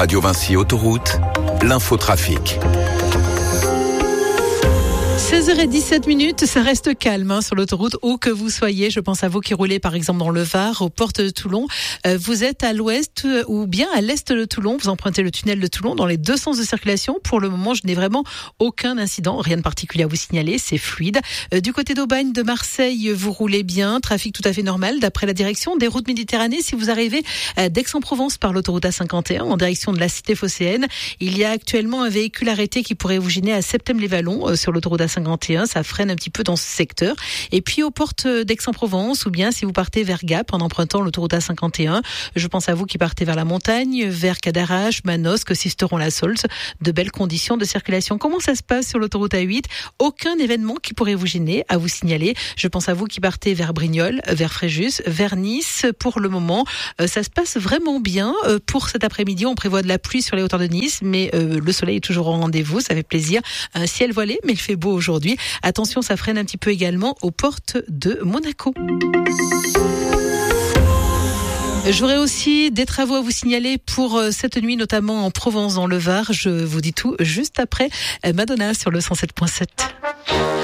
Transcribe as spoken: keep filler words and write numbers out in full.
Radio Vinci Autoroute, l'infotrafic. seize heures dix-sept minutes, ça reste calme hein, sur l'autoroute, où que vous soyez. Je pense à vous qui roulez par exemple dans le Var, aux portes de Toulon. Euh, vous êtes à l'ouest euh, ou bien à l'est de Toulon. Vous empruntez le tunnel de Toulon dans les deux sens de circulation. Pour le moment, je n'ai vraiment aucun incident, rien de particulier à vous signaler, c'est fluide. Euh, du côté d'Aubagne, de Marseille, vous roulez bien, trafic tout à fait normal d'après la direction des routes Méditerranée. Si vous arrivez euh, d'Aix-en-Provence par l'autoroute A cinquante et un en direction de la cité phocéenne, il y a actuellement un véhicule arrêté qui pourrait vous gêner à Septem-les-Vallons euh, sur l'autoroute A cinquante et un, ça freine un petit peu dans ce secteur. Et puis aux portes d'Aix-en-Provence, ou bien si vous partez vers Gap en empruntant l'autoroute A cinquante et un, je pense à vous qui partez vers la montagne, vers Cadarache, Manosque, Sisteron-la-Saulce, de belles conditions de circulation. Comment ça se passe sur l'autoroute A huit? Aucun événement qui pourrait vous gêner à vous signaler. Je pense à vous qui partez vers Brignoles, vers Fréjus, vers Nice. Pour le moment, ça se passe vraiment bien. Pour cet après-midi, on prévoit de la pluie sur les hauteurs de Nice, mais le soleil est toujours au rendez-vous, ça fait plaisir. Un ciel voilé, mais il fait beau aujourd'hui. Attention, ça freine un petit peu également aux portes de Monaco. J'aurai aussi des travaux à vous signaler pour cette nuit, notamment en Provence, dans le Var. Je vous dis tout juste après Madonna sur le cent sept point sept.